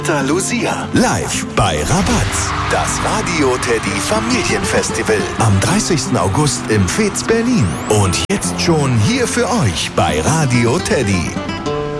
Santa Lucia. Live bei Rabatz. Das Radio Teddy Familienfestival. Am 30. August im Fez Berlin. Und jetzt schon hier für euch bei Radio Teddy.